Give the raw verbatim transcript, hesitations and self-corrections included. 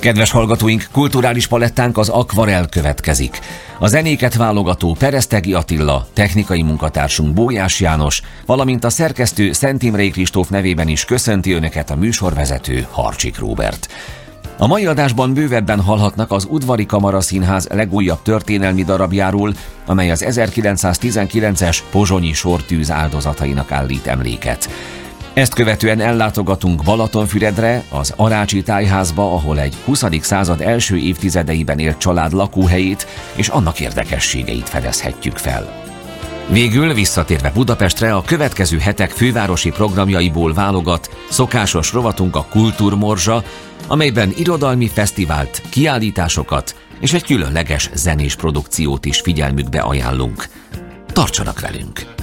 Kedves hallgatóink, kulturális palettánk az akvarell következik. A zenéket válogató Peresztegi Attila, technikai munkatársunk Bójás János, valamint a szerkesztő Szent Imrei Kristóf nevében is köszönti Önöket a műsorvezető Harcsik Róbert. A mai adásban bővebben hallhatnak az Udvari Kamaraszínház legújabb történelmi darabjáról, amely az ezerkilencszáztizenkilences pozsonyi sortűz áldozatainak állít emléket. Ezt követően ellátogatunk Balatonfüredre, az Arácsi Tájházba, ahol egy huszadik század első évtizedeiben élt család lakóhelyét és annak érdekességeit fedezhetjük fel. Végül visszatérve Budapestre, a következő hetek fővárosi programjaiból válogat szokásos rovatunk a Kultúrmorzsa, amelyben irodalmi fesztivált, kiállításokat és egy különleges zenés produkciót is figyelmükbe ajánlunk. Tartsanak velünk!